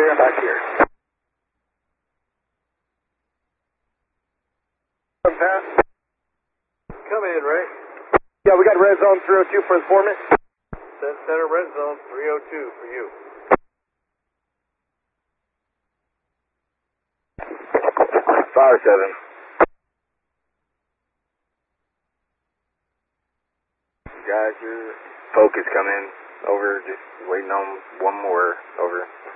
clear, I'm back here. Pat. Come in, Ray. Yeah, we got red zone 302 for informant. Center red zone 302 for you. Fire 7. Guys, your focus coming. Over, just waiting on one more. Over.